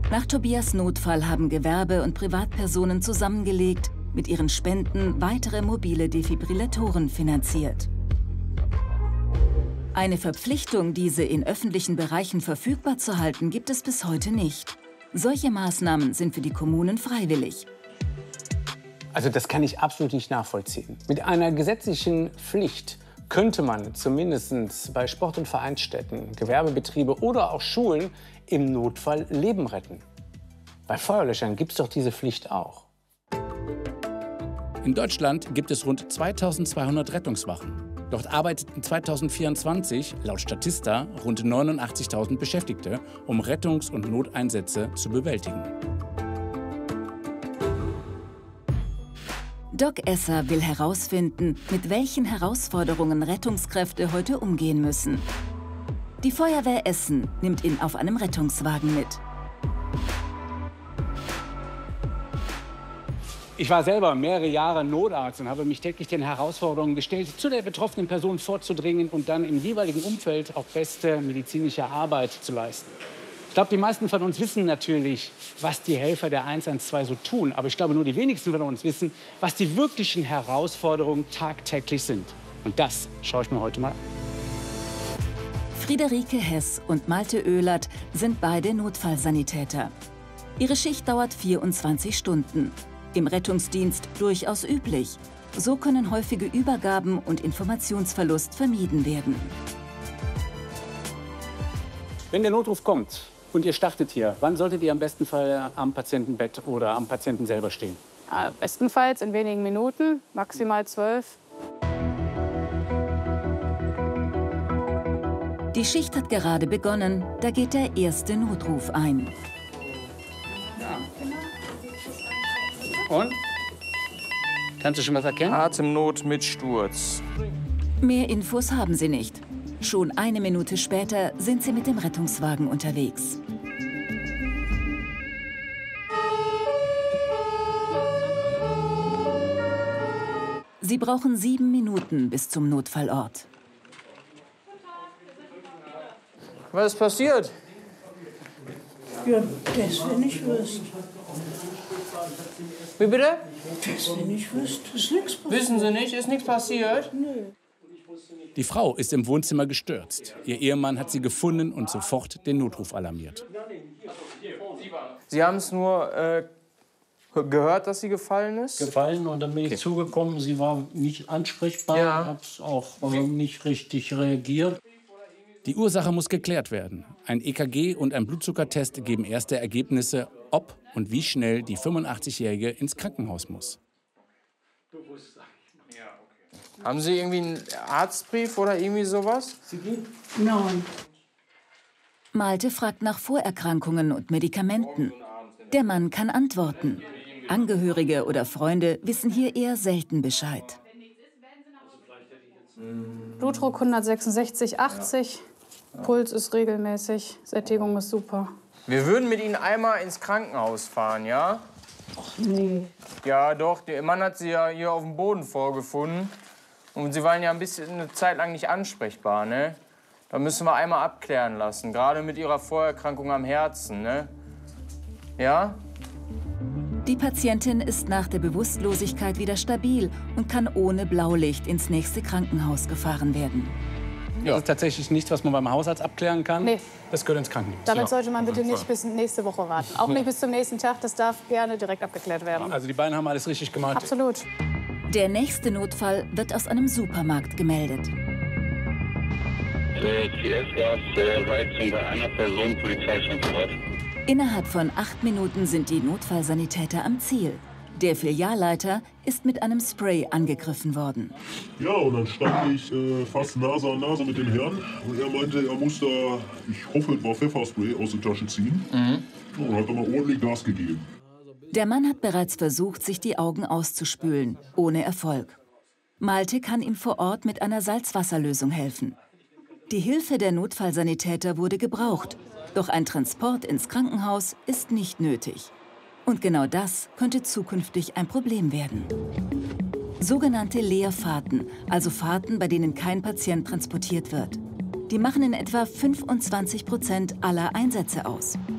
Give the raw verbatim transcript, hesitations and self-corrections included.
Nach Tobias Notfall haben Gewerbe- und Privatpersonen zusammengelegt, mit ihren Spenden weitere mobile Defibrillatoren finanziert. Eine Verpflichtung, diese in öffentlichen Bereichen verfügbar zu halten, gibt es bis heute nicht. Solche Maßnahmen sind für die Kommunen freiwillig. Also das kann ich absolut nicht nachvollziehen. Mit einer gesetzlichen Pflicht könnte man zumindest bei Sport- und Vereinsstätten, Gewerbebetriebe oder auch Schulen im Notfall Leben retten. Bei Feuerlöschern gibt es doch diese Pflicht auch. In Deutschland gibt es rund zweitausendzweihundert Rettungswachen. Dort arbeiteten zweitausendvierundzwanzig laut Statista rund neunundachtzigtausend Beschäftigte, um Rettungs- und Noteinsätze zu bewältigen. Doc Esser will herausfinden, mit welchen Herausforderungen Rettungskräfte heute umgehen müssen. Die Feuerwehr Essen nimmt ihn auf einem Rettungswagen mit. Ich war selber mehrere Jahre Notarzt und habe mich täglich den Herausforderungen gestellt, zu der betroffenen Person vorzudringen und dann im jeweiligen Umfeld auch beste medizinische Arbeit zu leisten. Ich glaube, die meisten von uns wissen natürlich, was die Helfer der eins eins zwei so tun. Aber ich glaube, nur die wenigsten von uns wissen, was die wirklichen Herausforderungen tagtäglich sind. Und das schaue ich mir heute mal an. Friederike Hess und Malte Oehlert sind beide Notfallsanitäter. Ihre Schicht dauert vierundzwanzig Stunden. Im Rettungsdienst durchaus üblich. So können häufige Übergaben und Informationsverlust vermieden werden. Wenn der Notruf kommt und ihr startet hier, wann solltet ihr am besten Fall am Patientenbett oder am Patienten selber stehen? Ja, bestenfalls in wenigen Minuten, maximal zwölf. Die Schicht hat gerade begonnen, da geht der erste Notruf ein. Und? Kannst du schon was erkennen? Atemnot mit Sturz. Mehr Infos haben sie nicht. Schon eine Minute später sind sie mit dem Rettungswagen unterwegs. Sie brauchen sieben Minuten bis zum Notfallort. Was ist passiert? Ja, das, wenn ich wüsste. Wie bitte? Das, wenn ich wüsste, ist nichts passiert. Wissen Sie nicht? Ist nichts passiert? Nö. Die Frau ist im Wohnzimmer gestürzt. Ihr Ehemann hat sie gefunden und sofort den Notruf alarmiert. Sie haben es nur äh, gehört, dass sie gefallen ist? Gefallen und dann bin ich okay. zugekommen. Sie war nicht ansprechbar, ja. Ich habe auch also nicht richtig reagiert. Die Ursache muss geklärt werden. Ein E K G und ein Blutzuckertest geben erste Ergebnisse, ob und wie schnell die fünfundachtzigjährige ins Krankenhaus muss. Haben Sie irgendwie einen Arztbrief oder irgendwie sowas? Nein. Malte fragt nach Vorerkrankungen und Medikamenten. Der Mann kann antworten. Angehörige oder Freunde wissen hier eher selten Bescheid. Blutdruck hundertsechsundsechzig, achtzig. Puls ist regelmäßig. Sättigung ist super. Wir würden mit Ihnen einmal ins Krankenhaus fahren, ja? Ach nee. Ja, doch. Der Mann hat Sie ja hier auf dem Boden vorgefunden. Und Sie waren ja ein bisschen eine Zeit lang nicht ansprechbar, ne? Da müssen wir einmal abklären lassen. Gerade mit Ihrer Vorerkrankung am Herzen, ne? Ja? Die Patientin ist nach der Bewusstlosigkeit wieder stabil und kann ohne Blaulicht ins nächste Krankenhaus gefahren werden. Ja. Das ist tatsächlich nichts, was man beim Hausarzt abklären kann. Nee. Das gehört ins Krankenhaus. Damit ja. sollte man bitte nicht bis nächste Woche warten. Auch nicht bis zum nächsten Tag. Das darf gerne direkt abgeklärt werden. Also die beiden haben alles richtig gemacht. Absolut. Der nächste Notfall wird aus einem Supermarkt gemeldet. T S-Gas, Reizung bei einer Person, Polizeistandort. Innerhalb von acht Minuten sind die Notfallsanitäter am Ziel. Der Filialleiter ist mit einem Spray angegriffen worden. Ja, und dann stand ich äh, fast Nase an Nase mit dem Herrn. Und er meinte, er muss da, ich hoffe, es war Pfefferspray, aus der Tasche ziehen. Mhm. Ja, und hat dann mal ordentlich Gas gegeben. Der Mann hat bereits versucht, sich die Augen auszuspülen, ohne Erfolg. Malte kann ihm vor Ort mit einer Salzwasserlösung helfen. Die Hilfe der Notfallsanitäter wurde gebraucht, doch ein Transport ins Krankenhaus ist nicht nötig. Und genau das könnte zukünftig ein Problem werden. Sogenannte Leerfahrten, also Fahrten, bei denen kein Patient transportiert wird. Die machen in etwa fünfundzwanzig Prozent aller Einsätze aus.